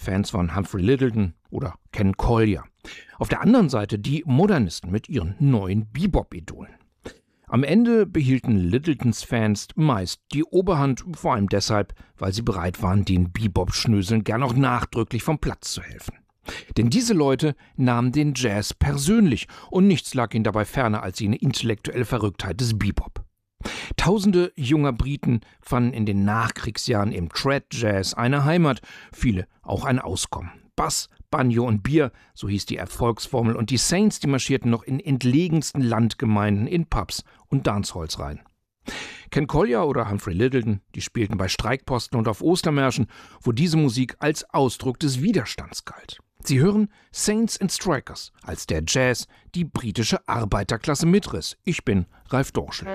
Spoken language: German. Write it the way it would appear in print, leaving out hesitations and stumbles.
Fans von Humphrey Lyttelton oder Ken Collier. Auf der anderen Seite die Modernisten mit ihren neuen Bebop-Idolen. Am Ende behielten Lytteltons Fans meist die Oberhand, vor allem deshalb, weil sie bereit waren, den Bebop-Schnöseln gern auch nachdrücklich vom Platz zu helfen. Denn diese Leute nahmen den Jazz persönlich und nichts lag ihnen dabei ferner als jene intellektuelle Verrücktheit des Bebop. Tausende junger Briten fanden in den Nachkriegsjahren im Trad-Jazz eine Heimat, viele auch ein Auskommen. Bass, Banjo und Bier, so hieß die Erfolgsformel, und die Saints, die marschierten noch in entlegensten Landgemeinden, in Pubs und Dancehalls rein. Ken Collier oder Humphrey Lyttelton, die spielten bei Streikposten und auf Ostermärschen, wo diese Musik als Ausdruck des Widerstands galt. Sie hören Saints and Strikers, als der Jazz die britische Arbeiterklasse mitriss. Ich bin Ralf Dorschel.